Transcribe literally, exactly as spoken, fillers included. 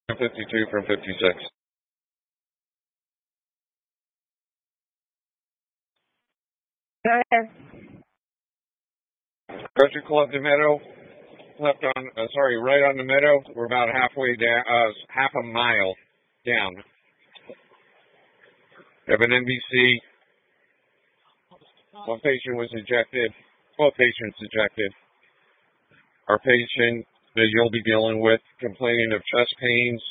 fifty-two from fifty-six. Go ahead. Country Club the Meadow, left on, uh, sorry, right on the Meadow. We're about halfway down, uh, half a mile down. We have an N B C. One patient was ejected. Both patients ejected. Our patient that you'll be dealing with complaining of chest pains,